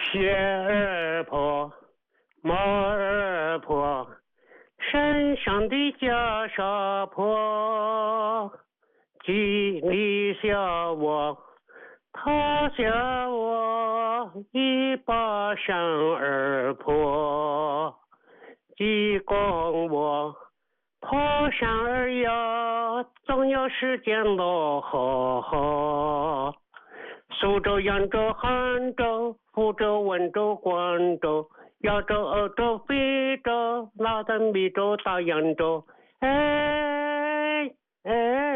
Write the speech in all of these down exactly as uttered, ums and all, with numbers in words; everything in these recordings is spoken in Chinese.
鞋儿破，帽儿破，身上的袈裟破，几里小我，抛下我，一把扇儿破，济公我，破扇儿摇，总有时间落后。苏州、扬州、杭州、福州、温州、广州、亚洲、欧洲、非洲、拉丁美洲、大洋洲，哎哎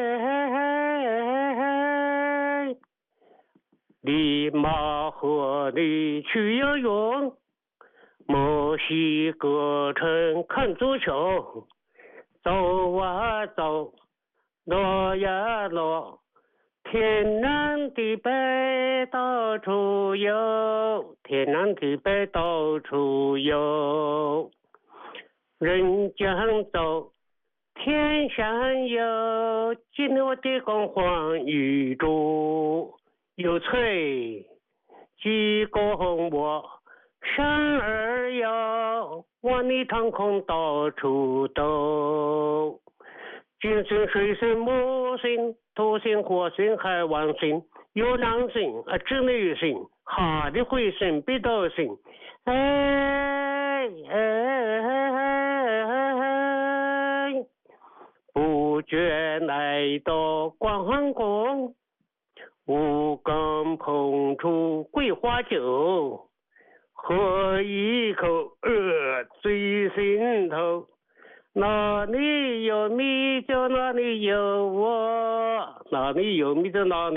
哎，离马河里去游泳，墨西哥城看足球，走啊走，落呀落。天南地北到处游，天南地北到处游，人间走，天上游，今天我地公黄玉柱，有翠济公我，山儿摇，万里长空到处兜。金星、水星、木星、土星、火星、海王星、有囊星、啊，织女星、哈利彗星、北斗星，哎哎哎，不觉来到广寒宫，五更捧出桂花酒，喝一口，呃，醉心头。哪里有米酒哪里有我，哪里有米酒哪里